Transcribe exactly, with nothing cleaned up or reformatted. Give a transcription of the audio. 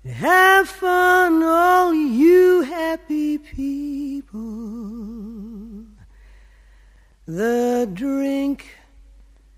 Have fun, all you happy people. The drink